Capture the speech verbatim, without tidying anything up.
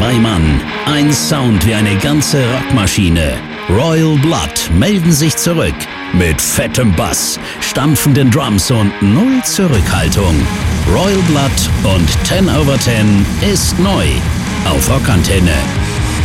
Zwei Mann, ein Sound wie eine ganze Rockmaschine. Royal Blood melden sich zurück. Mit fettem Bass, stampfenden Drums und null Zurückhaltung. Royal Blood und ten over ten ist neu. Auf Rockantenne.